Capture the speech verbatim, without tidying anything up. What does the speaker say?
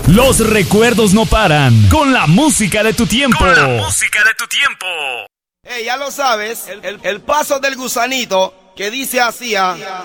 Los recuerdos no paran. Con la música de tu tiempo. Con la música de tu tiempo. Hey, ya lo sabes, el, el, el paso del gusanito que dice así.